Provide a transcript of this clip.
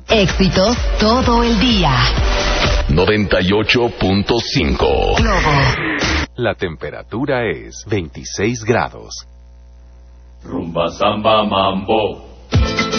Éxitos todo el día. 98.5. Globo. La temperatura es 26 grados. Rumba, samba, mambo.